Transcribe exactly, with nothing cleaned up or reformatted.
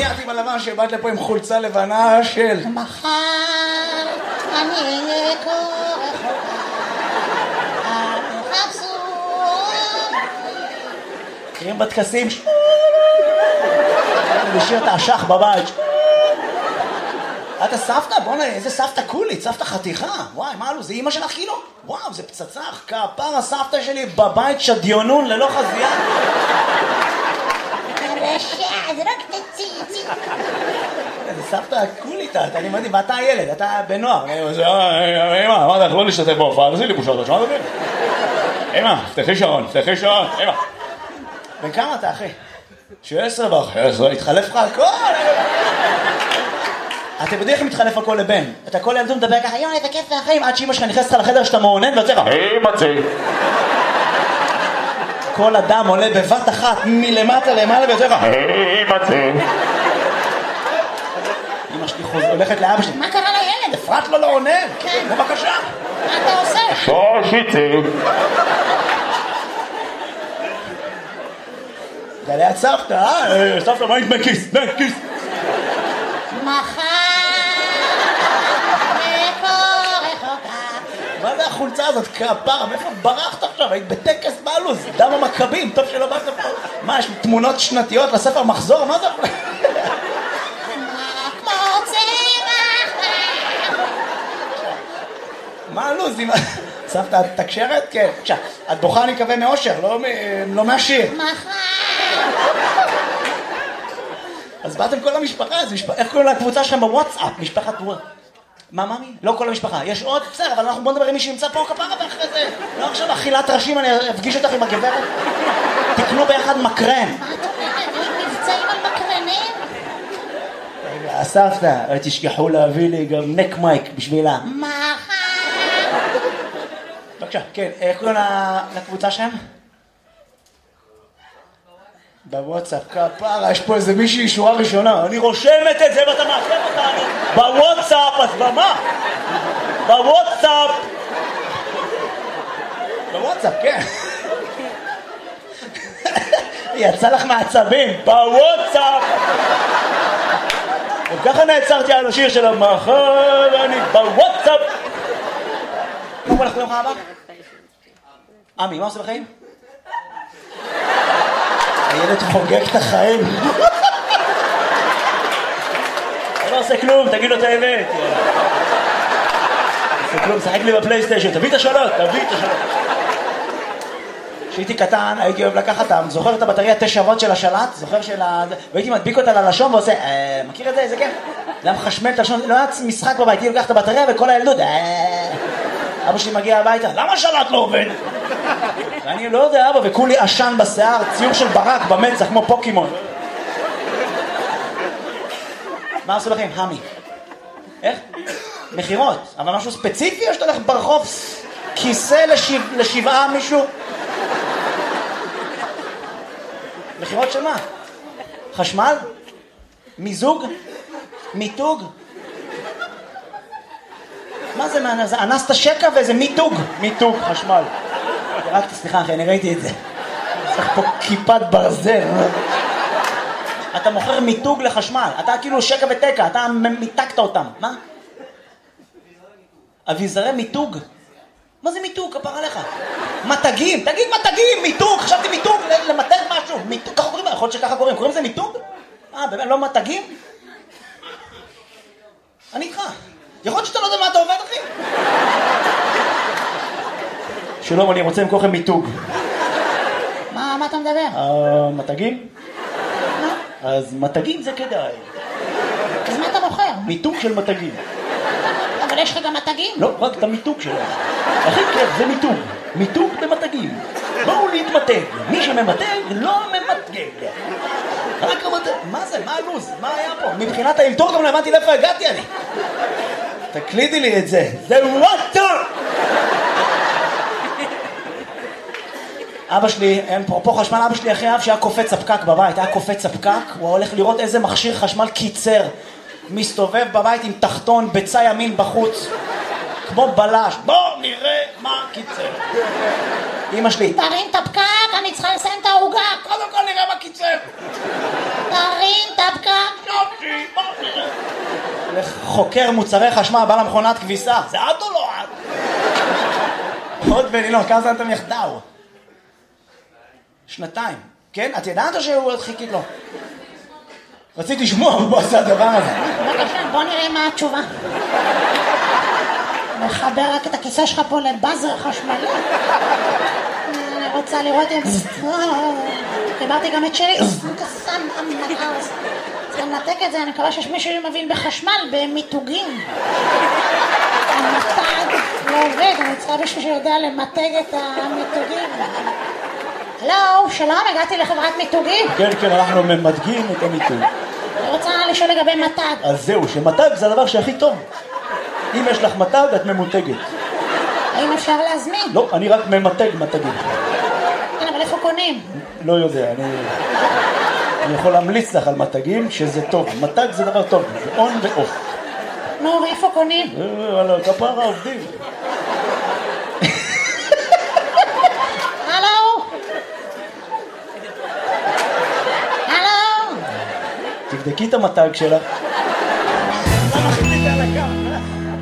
נזכרתי בלבן שבאת לפה עם חולצה לבנה של... מחר אני אהיה כה רחוקה, אל תחפשו. מכירים בטקסים? לשיר את האשך בבית. אתה סבתא? בוא'נה, איזה סבתא קולית, סבתא חתיכה. וואי, מה לו, זה אמא שלך כאילו? וואו, זה פצצה, כפר הסבתא שלי בבית שדיונון ללא חזייה. הרשע, זה רק תציצי. זה סבתא קולית, אני מדהים, ואתה הילד, אתה בנוער. אמא, אמרת לך לא להשתתף בהופעה, תעשי לי בושות, שמעת אותי? אמא, פתחי שעון, פתחי שעון, אמא. בן כמה אתה, אחי? שעשר וחצי, התחלף לך הכל. אתה יודע איך מתחלף הכל לבן? אתה כל ילדות מדבר ככה, יואי, איזה כיף והחיים, עד שאמא שלך נכנסת לחדר שאתה מעונן ויוצא לך, אמא צי. כל אדם עולה בבת אחת מלמטה למעלה ויוצא לך, אמא צי. אמא שלי הולכת לאבא שלי, מה קרה לילד? אפרת לו לא עונן. כן. בבקשה. מה אתה עושה? שושיצי. זה ליד סבתא, אה? סבתא, מה עם בכיס? בכיס. מחר וכה רחוקה. מה זה החולצה הזאת? כפרה, מאיפה ברחת עכשיו? היית בטקס בעלוז, דם המכבים, טוב שלא באת פה. מה, יש תמונות שנתיות לספר מחזור? מה זה? כמו צמח. מה הלוז? סבתא, את תקשרת? כן. עכשיו, את בוכה אני מקווה מאושר, לא מהשיר. מחר. אז באתם כל המשפחה, איך קוראים לקבוצה שלכם בוואטסאפ? משפחת וואט. מה, מאמי? לא כל המשפחה. יש עוד? בסדר, אבל אנחנו בוא נדבר עם מי שנמצא פה כפרה ואחרי זה. לא עכשיו אכילת ראשים, אני אפגיש אותך עם הגברת. תקנו ביחד מקרן. מה את אומרת? יש מבצעים על מקרנים? הסבתא, תשכחו להביא לי גם נק מייק בשבילה. מחר. בבקשה, כן, איך קוראים לקבוצה שלהם? בוואטסאפ, כפרה, יש פה איזה מישהי שורה ראשונה, אני רושמת את זה ואתה מעכב אותנו בוואטסאפ, אז במה? בוואטסאפ בוואטסאפ, כן. יצא לך מעצבים, בוואטסאפ. וככה נעצרתי על השיר של המחר, אני בוואטסאפ. מה הולך ליום הבא? עמי, מה עושה בחיים? הילד חוגג את החיים. אני לא עושה כלום, תגיד לו את האמת. עושה כלום, שחק לי בפלייסטיישן, תביא את השאלות, תביא את השאלות. כשהייתי קטן, הייתי אוהב לקחת, זוכר את הבטריה תשע וולט של השלט? זוכר של ה... והייתי מדביק אותה ללשון ועושה, מכיר את זה? איזה כן? זה היה מחשמל את הלשון, לא היה משחק בבית, הייתי לוקח את הבטריה וכל הילדות, אבא שלי מגיע הביתה, למה השלט לא עובד? ואני לא יודע, אבא, וכולי עשן בשיער, ציור של ברק במצח, כמו פוקימון. מה עושה לכם? המי. איך? מחירות. אבל משהו ספציפי, או שאתה הולך ברחוב כיסא לשבע, לשבעה מישהו? מחירות של מה? חשמל? מיזוג? מיתוג? מה זה? מה, זה אנסת שקע ואיזה מיתוג? מיתוג, חשמל. רק סליחה אחי, אני ראיתי את זה. צריך פה כיפת ברזל. אתה מוכר מיתוג לחשמל. אתה כאילו שקע ותקע, אתה מיתקת אותם. מה? אביזרי מיתוג? מה זה מיתוג? כפר עליך. מתגים, תגיד מתגים, מיתוג. חשבתי מיתוג, למתג משהו. מיתוג, ככה קוראים? יכול להיות שככה קוראים. קוראים זה מיתוג? אה, באמת, לא מתגים? אני איתך. יכול להיות שאתה לא יודע מה אתה עובד, אחי? שלום, אני רוצה למכור לכם מיתוג. מה, מה אתה מדבר? אה, מתגים? אז מתגים זה כדאי. אז מה אתה מוכר? מיתוג של מתגים. אבל יש לך גם מתגים? לא, רק את המיתוג שלהם. הכי כיף זה מיתוג. מיתוג במתגים. בואו להתמתג. מי שממתג לא ממתגג. רק המתג. מה זה? מה הלוז? מה היה פה? מבחינת האלתור גם לא הבנתי לאיפה הגעתי אני. תקלידי לי את זה. זה וואטר! אבא שלי, אפרופו חשמל, אבא שלי אחרי אב שהיה קופץ הפקק בבית, היה קופץ הפקק, הוא הולך לראות איזה מכשיר חשמל קיצר, מסתובב בבית עם תחתון בצע ימין בחוץ, כמו בלש, בוא נראה מה קיצר. אמא שלי, תרים את הפקק, אני צריכה לסיים את ההוגה. קודם כל נראה מה קיצר. תרים את הפקק. טוב, חוקר מוצרי חשמל, בא למכונת כביסה. זה את או לא את? עוד ולילון, כמה זמן אתם יחדיו? שנתיים. כן? את ידעת או שהוא עוד חיכית לו? רציתי לשמוע, הוא עשה הדבר הזה. בבקשה, בוא נראה מה התשובה. מחבר רק את הכיסא שלך פה לבאזר חשמלי. אני רוצה לראות אם... חיברתי גם את שלי. קסם המנקרס. צריך לנתק את זה, אני מקווה שיש מישהו שמבין בחשמל, במיתוגים. המתג לא עובד, אני צריכה מישהו שיודע למתג את המיתוגים. הלו, שלום, הגעתי לחברת מיתוגים. כן, כן, אנחנו ממתגים את המיתוג. אני רוצה לשאול לגבי מתג. אז זהו, שמתג זה הדבר שהכי טוב. אם יש לך מתג, את ממותגת. האם אפשר להזמין? לא, אני רק ממתג מתגים. כן, אבל איפה קונים? לא יודע, אני... אני יכול להמליץ לך על מתגים שזה טוב. מתג זה דבר טוב, זה און ואוף. נו, ואיפה קונים? וואלה, כפרה עובדים. הלו? הלו? תבדקי את המתג שלך.